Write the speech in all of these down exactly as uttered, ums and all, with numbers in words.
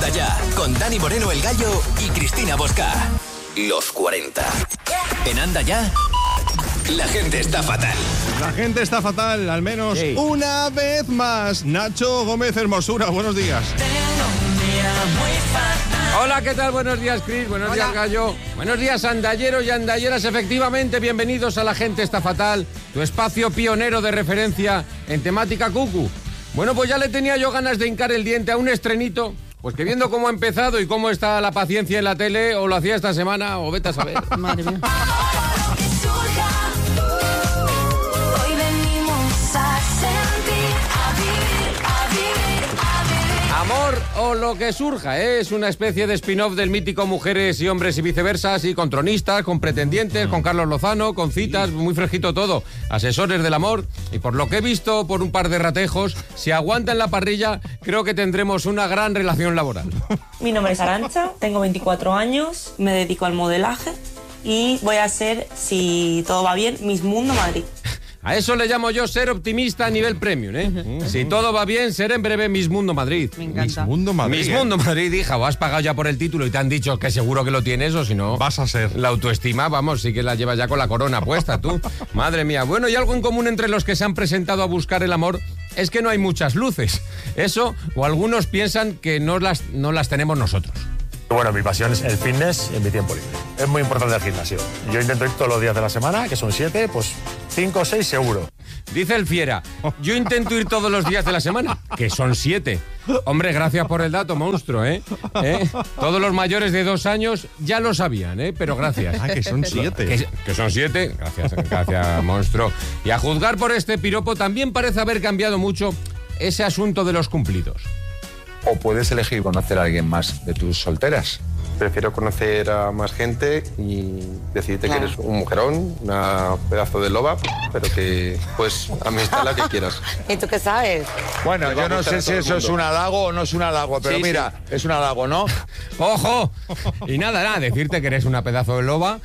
Anda Ya, con Dani Moreno el Gallo y Cristina Bosca. Los cuarenta. En Anda Ya, la gente está fatal. La gente está fatal, al menos sí. Una vez más. Nacho Gómez Hermosura, buenos días. Hola, ¿qué tal? Buenos días, Cris. Buenos Hola. días, Gallo. Buenos días, andalleros y andalleras. Efectivamente, bienvenidos a La Gente Está Fatal, tu espacio pionero de referencia en temática cucu. Bueno, pues ya le tenía yo ganas de hincar el diente a un estrenito, pues que viendo cómo ha empezado y cómo está la paciencia en la tele, o lo hacía esta semana, o vete a saber. Madre mía. Amor o lo que surja, ¿eh? Es una especie de spin-off del mítico Mujeres y Hombres y Viceversa, así con tronistas, con pretendientes, con Carlos Lozano, con citas, muy fresquito todo, asesores del amor, y por lo que he visto por un par de ratejos, si aguantan la parrilla, creo que tendremos una gran relación laboral. Mi nombre es Arantxa, tengo veinticuatro años, me dedico al modelaje y voy a ser, si todo va bien, Miss Mundo Madrid. A eso le llamo yo ser optimista a nivel premium, ¿eh? Uh-huh. Si todo va bien, seré en breve Miss Mundo Madrid. Me encanta. Miss Mundo Madrid. Miss Mundo Madrid, hija, o has pagado ya por el título y te han dicho que seguro que lo tienes, o si no... Vas a ser. La autoestima, vamos, sí que la llevas ya con la corona puesta, tú. Madre mía. Bueno, y algo en común entre los que se han presentado a buscar el amor es que no hay muchas luces. Eso, o algunos piensan que no las, no las tenemos nosotros. Bueno, mi pasión es el fitness en mi tiempo libre. Es muy importante el gimnasio. Yo intento ir todos los días de la semana, que son siete, pues cinco o seis seguro. Dice el fiera, yo intento ir todos los días de la semana, que son siete. Hombre, gracias por el dato, monstruo, ¿eh? ¿Eh? Todos los mayores de dos años ya lo sabían, ¿eh? Pero gracias. Ah, que son siete. Que, que son siete, gracias, gracias, monstruo. Y a juzgar por este piropo, también parece haber cambiado mucho ese asunto de los cumplidos. O puedes elegir conocer a alguien más de tus solteras. Prefiero conocer a más gente y decirte claro. que eres un mujerón, una pedazo de loba, pero que, pues, amistad la que quieras. ¿Y tú qué sabes? Bueno, yo no sé si eso es un halago o no es un halago, pero sí, mira, sí. es un halago, ¿no? ¡Ojo! Y nada, nada, decirte que eres una pedazo de loba.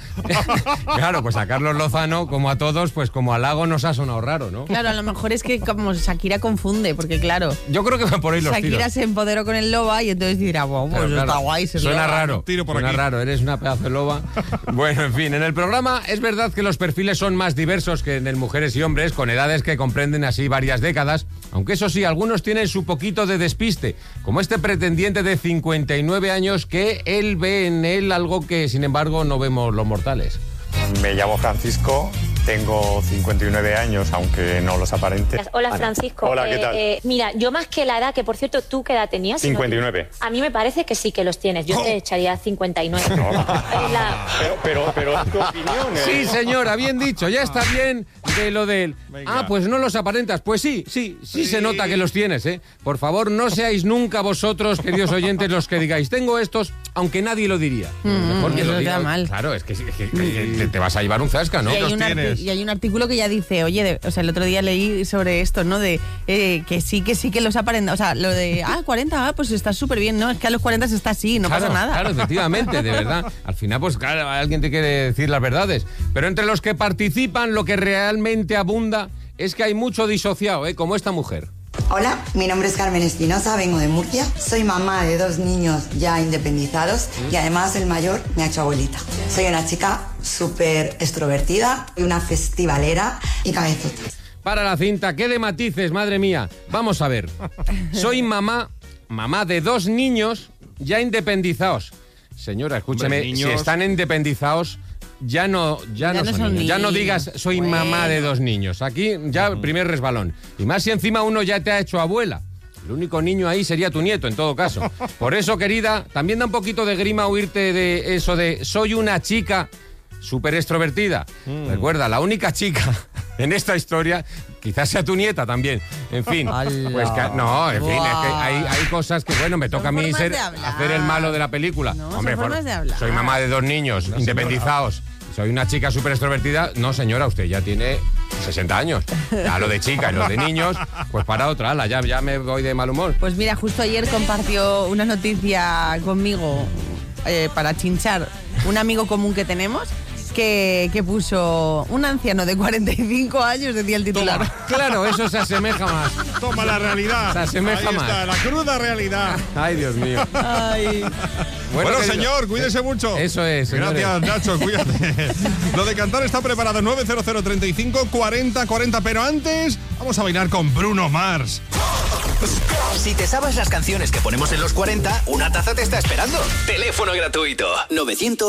Claro, pues a Carlos Lozano, como a todos, pues como halago nos ha sonado raro, ¿no? Claro, a lo mejor es que como Shakira confunde, porque claro... Yo creo que va por ahí los Shakira tiros. se empoderó con el loba y entonces dirá, wow, pues claro, está guay. Se suena loba. raro. Tiro por Suena aquí. raro, eres una pedazo de loba. Bueno, en fin, en el programa es verdad que los perfiles son más diversos que en el Mujeres y Hombres, con edades que comprenden así varias décadas, aunque eso sí, algunos tienen su poquito de despiste, como este pretendiente de cincuenta y nueve años que él ve en él algo que, sin embargo, no vemos los mortales. Me llamo Francisco, tengo cincuenta y nueve años, aunque no los aparente. Hola, Francisco. Hola, ¿qué eh, tal? Eh, mira, yo más que la edad, que por cierto, ¿tú qué edad tenías? cincuenta y nueve. A mí me parece que sí que los tienes. Yo oh. te echaría cincuenta y nueve. No. la... Pero, pero, pero es tu opinión, ¿eh? Sí, señora, bien dicho, ya está bien de lo del... Ah, pues no los aparentas. Pues sí, sí, sí, sí se nota que los tienes, ¿eh? Por favor, no seáis nunca vosotros, queridos oyentes, los que digáis, tengo estos, aunque nadie lo diría. Mm, Mejor que eso lo digas. mal. Claro, es que, es que, que, que te vas a llevar un zasca, ¿no? Y hay, un arti- y hay un artículo que ya dice, oye, de, o sea, el otro día leí sobre esto, ¿no? De eh, que sí, que sí que los aparenta, o sea, lo de, ah, cuarenta, ah, pues está súper bien, ¿no? Es que a los cuarenta se está así, no claro, pasa nada. Claro, efectivamente, de verdad. Al final, pues claro, alguien te quiere decir las verdades. Pero entre los que participan, lo que realmente abunda es que hay mucho disociado, ¿eh? Como esta mujer. Hola, mi nombre es Carmen Espinosa, vengo de Murcia. Soy mamá de dos niños ya independizados y además el mayor me ha hecho abuelita. Soy una chica súper extrovertida, una festivalera y cabezota. Para la cinta, qué de matices, madre mía. Vamos a ver. Soy mamá, mamá de dos niños ya independizados. Señora, escúcheme, Hombre, niños... si están independizados... Ya no, ya, ya no, no son niños. Ya no digas soy bueno. mamá de dos niños. Aquí ya uh-huh. primer resbalón. Y más si encima uno ya te ha hecho abuela. El único niño ahí sería tu nieto, en todo caso. Por eso, querida, también da un poquito de grima oírte de eso de soy una chica súper extrovertida. Mm. Recuerda, la única chica en esta historia, quizás sea tu nieta también. En fin, pues que, no, en fin, es que hay, hay cosas que, bueno, me toca son a mí ser, hacer el malo de la película. No, Hombre, son formas de hablar. Soy mamá de dos niños, no, independizados. Soy una chica súper extrovertida. No, señora, usted ya tiene sesenta años. A lo de chica y lo de niños, pues para otra, ala, ya, ya me voy de mal humor. Pues mira, justo ayer compartió una noticia conmigo eh, para chinchar un amigo común que tenemos, que, que puso un anciano de cuarenta y cinco años, decía el titular. Toma. Claro, eso se asemeja más. Toma la realidad. Se asemeja Ahí más. está, la cruda realidad. Ay, Dios mío. Ay. Bueno, querido, señor, cuídese mucho. Eso es, señores. Gracias, Nacho, cuídate. Lo de cantar está preparado. nueve cero cero, treinta y cinco, cuarenta, cuarenta. Pero antes, vamos a bailar con Bruno Mars. Si te sabes las canciones que ponemos en los cuarenta, una taza te está esperando. Teléfono gratuito. novecientos